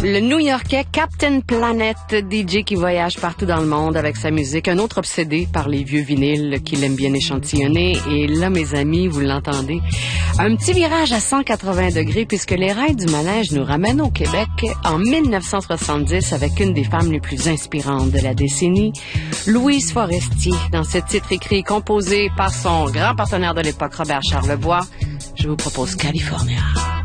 Le New-Yorkais Captain Planet, DJ qui voyage partout dans le monde avec sa musique, un autre obsédé par les vieux vinyles qu'il aime bien échantillonner. Et là, mes amis, vous l'entendez, un petit virage à 180 degrés puisque les rails du manège nous ramènent au Québec en 1970 avec une des femmes les plus inspirantes de la décennie, Louise Forestier, dans ce titre écrit et composé par son grand partenaire de l'époque, Robert Charlebois. Je vous propose California.